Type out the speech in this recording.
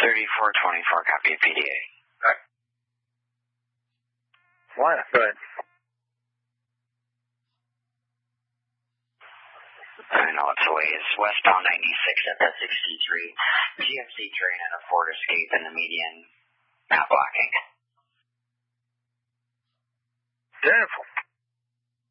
3424, copy of PDA. Why? Go ahead. I know it's a ways. Westbound 96 at that 63. GMC train and a Ford Escape in the median. Not blocking. Beautiful.